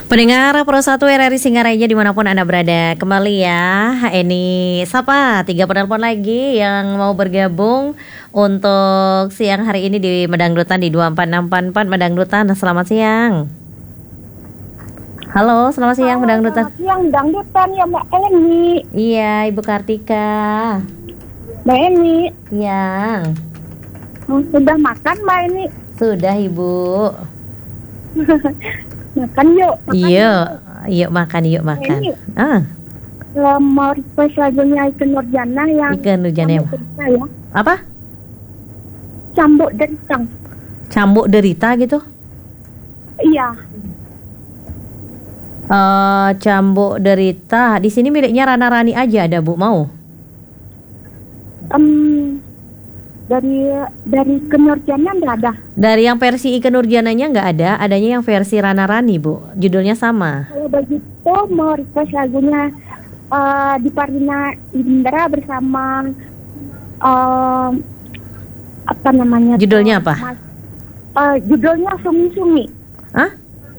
Pendengar Pro 1 RRI Singaraja dimanapun Anda berada, kembali ya. Ini Sapa 3 penelpon lagi yang mau bergabung untuk siang hari ini di Medangdutan di 24644 Medangdutan. Selamat siang. Halo, selamat siang Medangdutan. Selamat siang Medangdutan ya Mbak Eni. Iya, Ibu Kartika. Mbak Eni. Iya. Sudah makan Mbak Eni? Sudah Ibu. Makan yuk. Yuk makan. Ini, mau request lagunya Ike Nurjana yang Ike Nurjana ya. Apa? Cambuk Derita. Cambuk Derita gitu? Iya. Cambuk Derita. Di sini miliknya Rana Rani aja ada Bu, mau? Dari Ike Nurjana nggak ada. Dari yang versi Ike Nurjananya nggak ada, adanya yang versi Rana Rani Bu. Judulnya sama. Kalau begitu mau request lagunya di Parina Indra bersama apa namanya? Judulnya apa? Judulnya Sumi Sumi. Hah?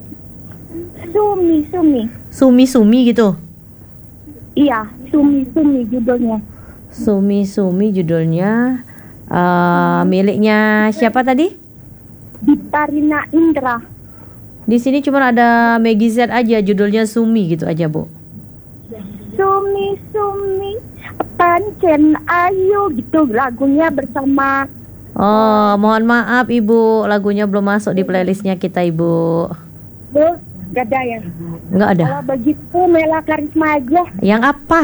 Sumi Sumi gitu. Iya, Sumi judulnya. Sumi judulnya. Miliknya siapa tadi? Ditarina Indra. Di sini cuma ada Maggie Z aja, judulnya Sumi gitu aja Bu. Sumi pancen ayu gitu lagunya bersama. Oh, mohon maaf Ibu, lagunya belum masuk di playlistnya kita Ibu. Bu, gak ada ya? Nggak ada. Kalau begitu Mela Karisma aja. Yang apa?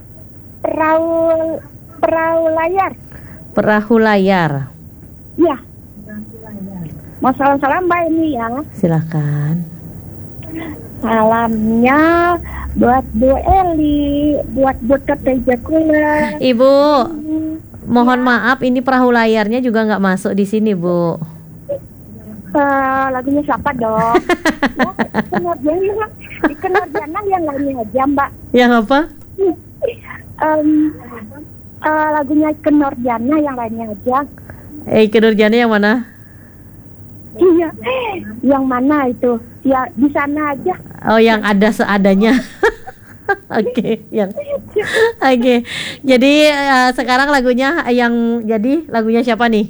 Perahu layar. Perahu layar. Ya. Mau salam-salam Mbak ini ya. Silakan. Salamnya buat Bu Eli, buat Teteh Jakula. Ibu, mohon maaf ini perahu layarnya juga nggak masuk di sini Bu. Lagunya siapa dong? Ike Nurjana yang lainnya aja Mbak. Yang apa? Lagunya Ike Nurjana yang lainnya aja. Ike Nurjana yang mana? Iya, yang mana itu? Ya di sana aja. Oh, yang ada seadanya. Oke. Jadi sekarang lagunya lagunya siapa nih?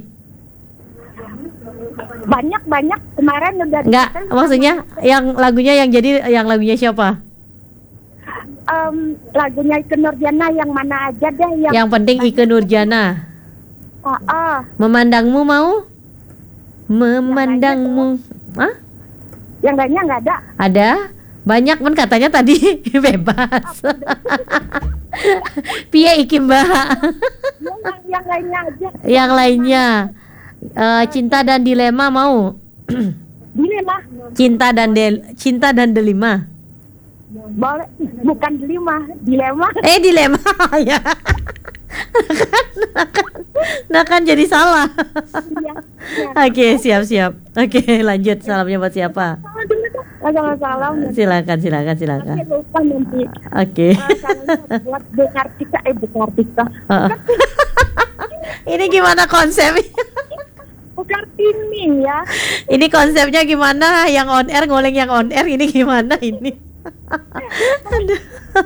Banyak kemarin udah. Enggak, maksudnya yang lagunya siapa? Lagunya Ike Nurjana yang mana aja deh yang penting Ike Nurjana. Memandangmu mau? Memandangmu. Hah? Yang lainnya nggak ada. Ada? Banyak kan katanya tadi bebas. Piye iki Mbak? Yang lainnya aja. Yang lainnya. Cinta dan Dilema mau? Dilema. Cinta dan Delima. Boleh, bukan dilema. Dilema ya. Nah kan jadi salah. Iya. Oke, siap. Oke, lanjut. Salamnya buat siapa? Salam. Silakan. Lupa nanti. Oke. Salamnya buat Bu Kartika. Ini gimana konsepnya? Bu Kartini ya. Ini konsepnya gimana? Yang on air ngoleng yang on air ini gimana ini? Aduh.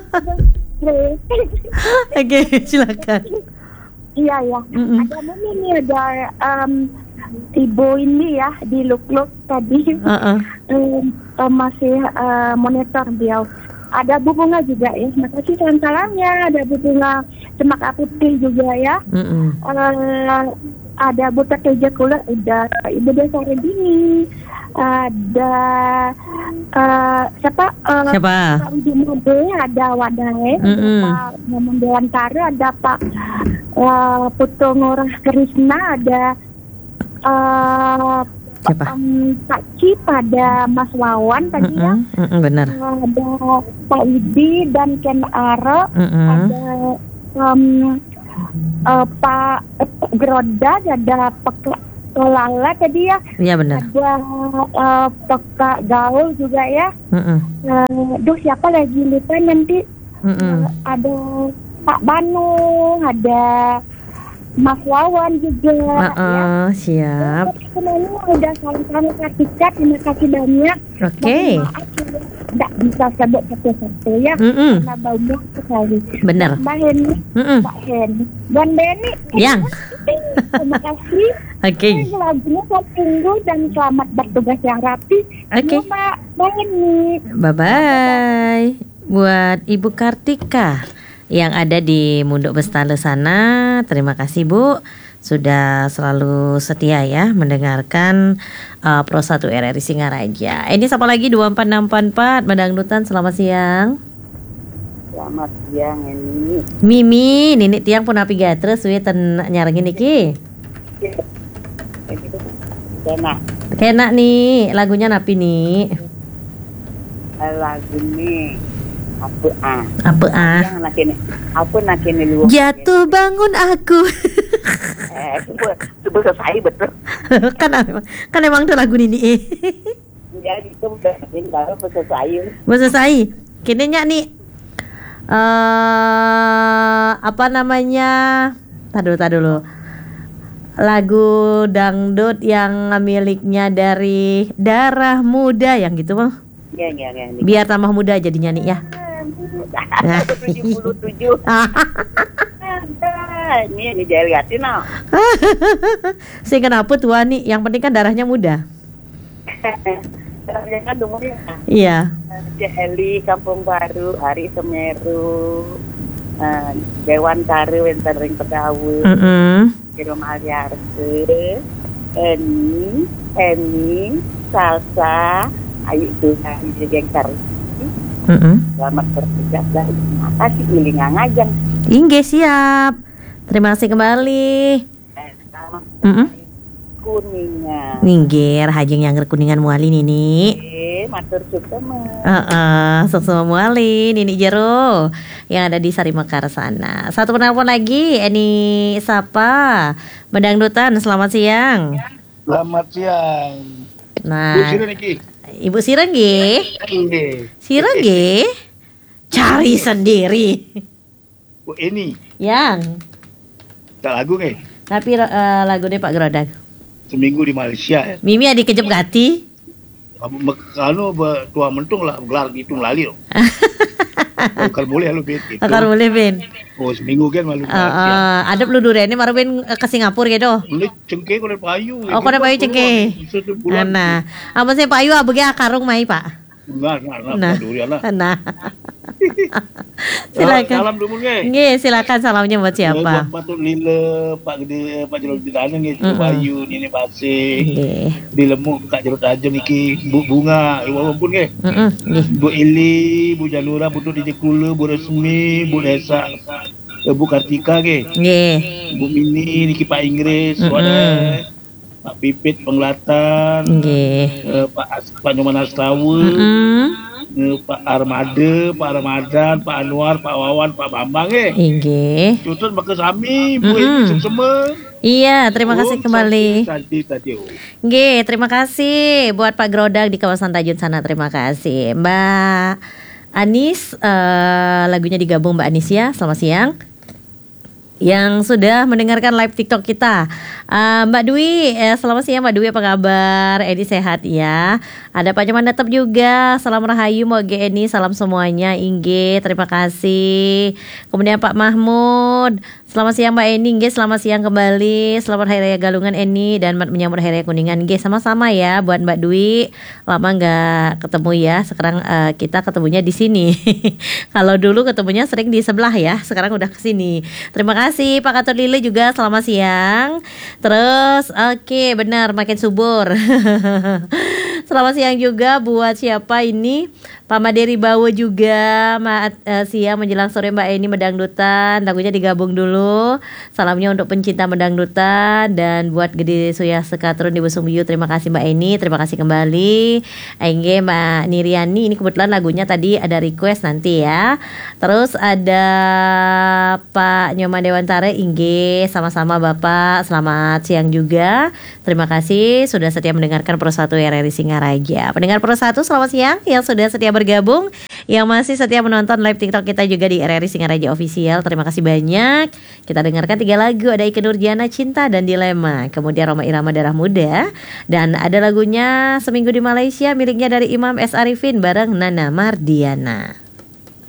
Oke, silakan. Iya ya. Ada mana nih ada ibu ini ya di Luk tadi masih monitor beliau. Ada Bu Bunga juga ya. Makasih salamnya. Ada Bu Bunga Cemaka Putih juga ya. Ada Bu Teteh Jakula, ada Ibu Desa Redini. Ada siapa? Ada Wadae, Pak Maman Dewantara, ada Pak Putu Ngurah Krisna, ada Pak Cip, ada Mas Wawan tadi ya. Benar. Ada Pak Widi dan Ken Aro, ada Pak Groda, ada Pak Lala tadi ya. Iya benar. Ada Peka Gaul juga ya. Siapa lagi lupa nanti. Ada Pak Banu, ada Mas Wawan juga. Ya. Siap. Semuanya udah salam-salam Kartika, terima kasih banyak. Oke. Tidak bisa sebut satu-satu ya. Karena banyak sekali. Benar. Mbak Heni, Mbak Heni, dan Benny. Yang. Terima kasih. Oke. Lagunya selamat minggu dan selamat bertugas yang rapi. Oke. Mbak Heni. Bye-bye. Buat Ibu Kartika yang ada di Munduk Bestale sana, terima kasih Bu. Sudah selalu setia ya mendengarkan Pro 1 RRI Singaraja. Ini siapa lagi 24644 Medangdutan, selamat siang. Selamat siang ini. Mimi, Nini tiang pun api gatres we ten nyarengin iki. Kena nih, lagunya napi nih. Lagu nih apa Apa nak lu? Jatuh bangun aku. Coba selesai betul. kan emang tuh lagu Nini. Jadi itu udah baru selesai. Selesai. Kini nyak nih. Apa namanya? Tadi dulu. Lagu dangdut yang miliknya dari Darah Muda yang gitu mah. Ya. Biar tambah muda jadinya nih ya. 77. Ini dilihatin no. Sih kenapa tua nih? Yang penting kan darahnya muda. Darahnya kan umurnya. Iya. Heli Kampung Baru, Hari Semeru, Dewan Karu Wentering Pedawu, Kiro Maliarse, Eni, Salsa, Ayu Tuhan Jeng Karu. Selamat bertugas dan terima kasih Ilingang Ajang. Inge siap. Terima kasih kembali. Kuningan. Ninggir hajeng yang kuningan muali Nini. Matur sukses. Sukses muali Nini Jero yang ada di Sari Mekar sana. Satu penelpon lagi, ini Sapa Medangdutan, selamat siang. Selamat siang. Nah, Ibu Sireng nggih. Cari sendiri. Bu ini. Yang. Tak lagu nggih. Tapi lagu ini Pak Gerodak. Seminggu di Malaysia. Mimi adik kejep gati. Kalau tua mentung lah gelar gitu melalui. Kalau boleh lu Ben. Kalau boleh Ben. Oh seminggu kan malu. Ada belum durian ini baru Ben ke Singapura gitu. Boleh cengkeh kau payu. Oh kau payu cengkeh. Nah, apa sih payu abege akarung mai Pak. Nah, durian lah. Nah. Silakan. Salam dulu nggih. Silakan salamnya buat siapa? Buat Patut Lila, Pak Gede, Pak Jerut Dana nggih, Bayu, Nini Basih. Nggih. Di Lemuk Kak Jerut Ajem iki, Bu Bunga, walaupun nggih. Nggih. Bu Ili, Bu Janura, Bu Tudi Kula, Bu Resmi, Bu Desa, Bu Kartika nggih. Nggih. Bu Mini, Niki Pak Inggris, ada Pak Pipit Penglatan, nggih. Pak Nyoman Astawa, Pak Armada, Pak Ramadan, Pak Anwar, Pak Wawan, Pak Bambang nggih. Cutut baka sami, Bu ini semua. Iya, terima kasih kembali. Tadi. Nggih, terima kasih buat Pak Gerodak di kawasan Tajun sana. Terima kasih. Mbak Anis, lagunya digabung Mbak Anis ya. Selamat siang. Yang sudah mendengarkan live TikTok kita, Mbak Dwi, selamat siang Mbak Dwi, apa kabar? Edi sehat ya. Ada Pak Nyoman Netep juga, salam rahayu mau Eni, salam semuanya. Ingge, terima kasih. Kemudian Pak Mahmud, selamat siang Mbak Eni. Ingge, selamat siang kembali. Selamat Hari Raya Galungan Eni dan menyambut Hari Raya Kuningan. Ingge, sama-sama ya buat Mbak Dwi. Lama nggak ketemu ya. Sekarang kita ketemunya di sini. Kalau dulu ketemunya sering di sebelah ya. Sekarang udah kesini. Terima kasih Pak Katur Lili juga, selamat siang. Terus oke, benar makin subur. Selamat siang juga buat siapa ini, Pak Maderi Bawo juga. Siang menjelang sore Mbak Eni Medangdutan, lagunya digabung dulu. Salamnya untuk pencinta Medangdutan dan buat Gede Suya Sekatrun di Busungbiu. Terima kasih Mbak Eni, terima kasih kembali. Engge Mbak Niriani, ini kebetulan lagunya tadi ada request nanti ya. Terus ada Pak Nyoman Dewantara, Ingge, sama-sama Bapak, selamat siang juga. Terima kasih sudah setia mendengarkan Pro 1 RRI Singaraja. Pendengar Pro 1, selamat siang yang sudah setia bergabung. yang masih setia menonton live TikTok kita juga di RRI Singaraja Official. Terima kasih banyak. Kita dengarkan 3 lagu, ada Ikke Nurjana Cinta dan Dilema, kemudian Rhoma Irama Darah Muda, dan ada lagunya Seminggu di Malaysia miliknya dari Imam S. Arifin bareng Nana Mardiana.